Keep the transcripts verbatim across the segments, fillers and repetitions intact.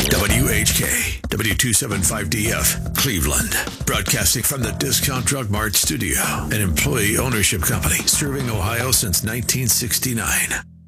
W H K, W two seventy-five D F, Cleveland. Broadcasting from the Discount Drug Mart studio, an employee ownership company serving Ohio since nineteen sixty-nine.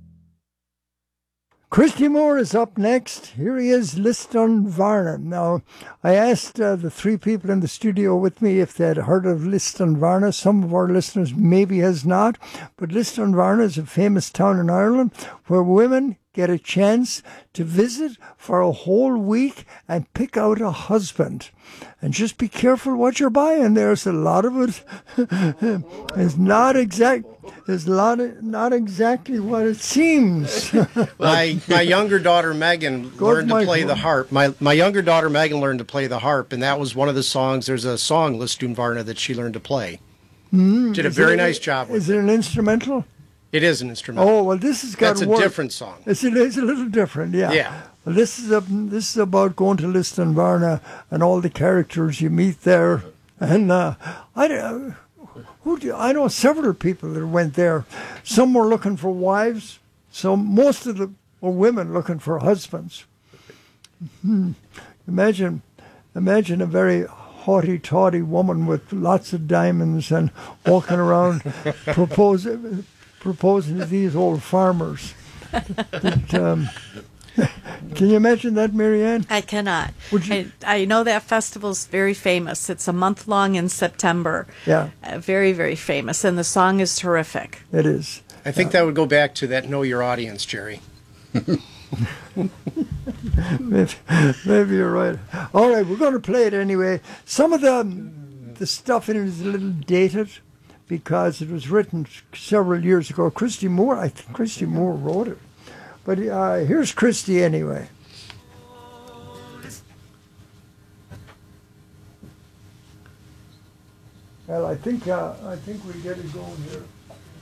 Christy Moore is up next. Here he is, Liston Varna. Now, I asked uh, the three people in the studio with me if they had heard of Liston Varna. Some of our listeners maybe has not, but Liston Varna is a famous town in Ireland where women get a chance to visit for a whole week and pick out a husband. And just be careful what you're buying. There's a lot of it. It's not exact. There's a lot of, not exactly what it seems. my my younger daughter Megan Go learned to Michael. play the harp. My my younger daughter Megan learned to play the harp, and that was one of the songs. There's a song, Liston Varna, that she learned to play. Mm, Did a is very it, nice job with Is it an instrumental? It is an instrumental. Oh, well, this has got That's a work. different song. It's a, it's a little different, yeah. Yeah. Well, this is a this is about going to Liston Varna and all the characters you meet there, and uh, I uh, who do, I know several people that went there. Some were looking for wives, so most of them were women looking for husbands. Hmm. Imagine, imagine a very haughty, tawdy woman with lots of diamonds and walking around proposing proposing to these old farmers. But, um, can you imagine that, Marianne? I cannot. Would you- I, I know that festival's very famous. It's a month long in September. Yeah. Uh, very, very famous. And the song is terrific. It is. I think that would go back to that know your audience, Jerry. maybe, maybe you're right. All right, we're going to play it anyway. Some of the the stuff in it is a little dated because it was written several years ago. Christy Moore, I think Christy Moore wrote it. But uh, here's Christy anyway. Well, I think uh, I think we get it going here.